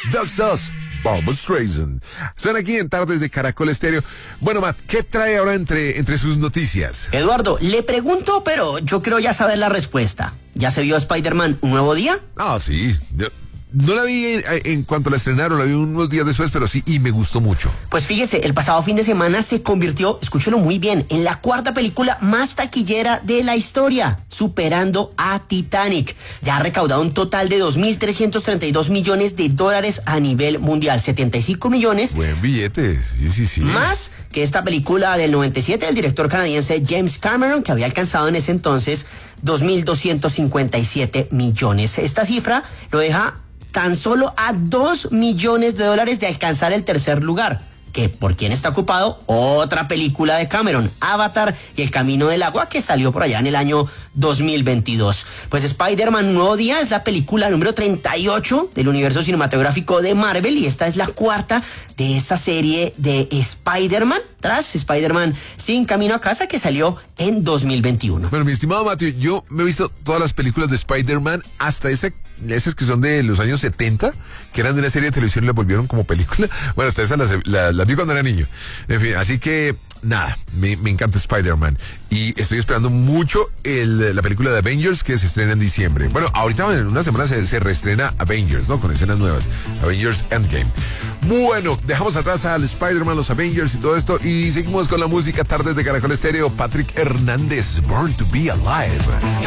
Dog Sauce, Barbra Streisand. Suena aquí en Tardes de Caracol Estéreo. Bueno, Matt, ¿qué trae ahora entre sus noticias? Eduardo, le pregunto, pero yo creo ya saber la respuesta. ¿Ya se vio Spider-Man Un Nuevo Día? Ah, sí. No la vi en cuanto la estrenaron, la vi unos días después, pero sí, y me gustó mucho. Pues fíjese, el pasado fin de semana se convirtió, escúchelo muy bien, en la cuarta película más taquillera de la historia, superando a Titanic. Ya ha recaudado un total de 2.332 millones de dólares a nivel mundial, 75 millones. Buen billete, sí. Más que esta película del 97 del director canadiense James Cameron, que había alcanzado en ese entonces 2.257 millones. Esta cifra lo deja tan solo a 2 millones de dólares de alcanzar el tercer lugar. Que ¿por quién está ocupado? Otra película de Cameron, Avatar y el Camino del Agua, que salió por allá en el año 2022. Pues Spider-Man Un Nuevo Día es la película número 38 del universo cinematográfico de Marvel y esta es la cuarta de esa serie de Spider-Man, tras Spider-Man Sin Camino a Casa, que salió en 2021. Bueno, mi estimado Matthew, yo me he visto todas las películas de Spider-Man, hasta esas que son de los años 70, que eran de una serie de televisión y la volvieron como película. Bueno, hasta esas las vi cuando era niño. En fin, así que nada, me encanta Spider-Man. Y estoy esperando mucho la película de Avengers, que se estrena en diciembre. Bueno, ahorita en una semana se reestrena Avengers, ¿no? Con escenas nuevas. Avengers Endgame. Bueno, dejamos atrás al Spider-Man, los Avengers y todo esto. Y seguimos con la música. Tardes de Caracol Estéreo. Patrick Hernández, Born to be Alive.